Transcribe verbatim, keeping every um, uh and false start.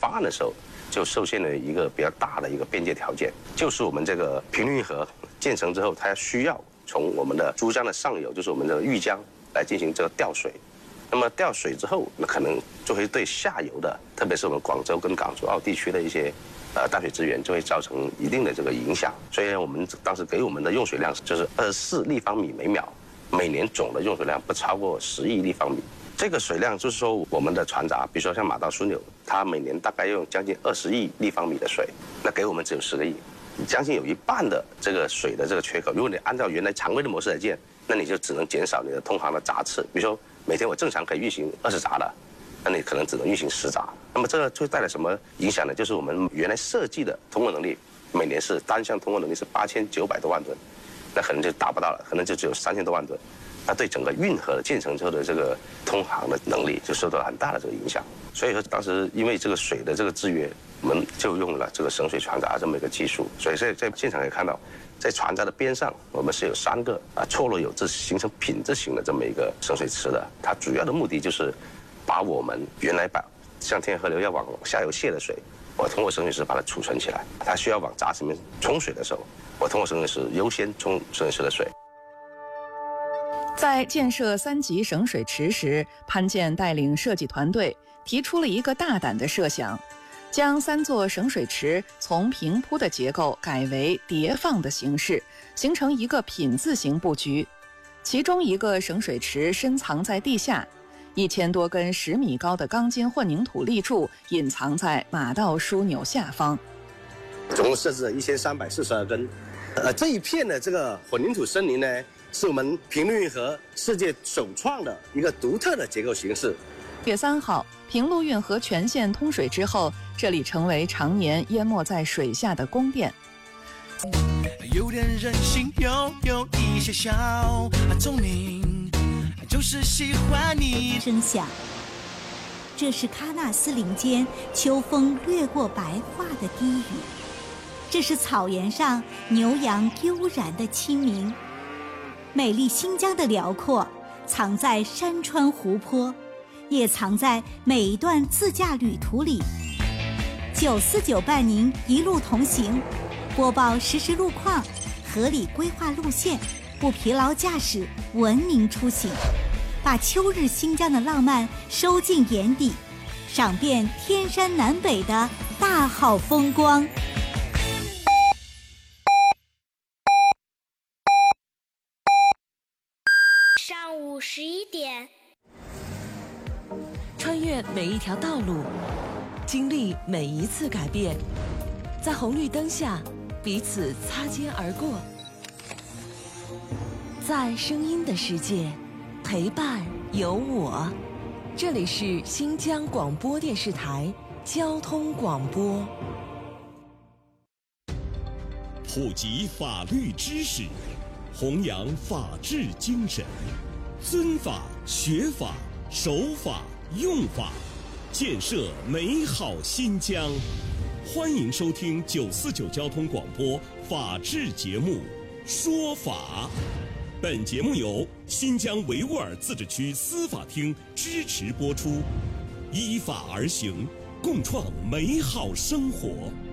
八案的时候，就受限了一个比较大的一个边界条件，就是我们这个平陆运河建成之后，它需要从我们的珠江的上游，就是我们的玉江来进行这个调水。那么调水之后，那可能就会对下游的，特别是我们广州跟港珠澳地区的一些呃淡水资源，就会造成一定的这个影响。所以我们当时给我们的用水量就是二十四立方米每秒，每年总的用水量不超过十亿立方米。这个水量就是说，我们的船闸，比如说像马道枢纽，它每年大概用将近二十亿立方米的水，那给我们只有十个亿，将近有一半的这个水的这个缺口。如果你按照原来常规的模式来建，那你就只能减少你的通航的闸次，比如说每天我正常可以运行二十闸的，那你可能只能运行十闸。那么这个会带来什么影响呢？就是我们原来设计的通过能力，每年是单向通过能力是八千九百多万吨，那可能就达不到了，可能就只有三千多万吨。它对整个运河建成之后的这个通航的能力就受到了很大的这个影响。所以说当时因为这个水的这个制约，我们就用了这个省水船闸这么一个技术。所以在在现场可以看到，在船闸的边上，我们是有三个啊错落有致、形成品质型的这么一个省水池的。它主要的目的就是把我们原来把像天河流要往下游泄的水，我通过省水池把它储存起来。它需要往闸池里面冲水的时候，我通过省水池优先冲省水池的水。 在建设三级省水池时，潘建带领设计团队提出了一个大胆的设想，将三座省水池从平铺的结构改为叠放的形式，形成一个品字形布局。其中一个省水池深藏在地下，一千多根十米高的钢筋混凝土立柱隐藏在马道枢纽下方。 总共设置了一千三百四十二根。呃，这一片的这个混凝土森林呢，是我们平陆运河世界首创的一个独特的结构形式。 月三号，平陆运河全线通水之后，这里成为常年淹没在水下的宫殿。 有点任性，又有一些小聪明，就是喜欢你。 声响，这是喀纳斯林间秋风掠过白桦的低语，这是草原上牛羊悠然的清明。美丽新疆的辽阔，藏在山川湖泊，也藏在每一段自驾旅途里。九四九伴您一路同行，播报实时路况，合理规划路线，不疲劳驾驶，文明出行，把秋日新疆的浪漫收进眼底，赏遍天山南北的大好风光。 上午十一点， 穿越每一条道路，经历每一次改变，在红绿灯下彼此擦肩而过，在声音的世界陪伴有我。这里是新疆广播电视台交通广播。 普及法律知识，弘扬法治精神，尊法、学法、守法、用法，建设美好新疆。欢迎收听九四九交通广播法治节目《说法》。本节目由新疆维吾尔自治区司法厅支持播出，依法而行，共创美好生活。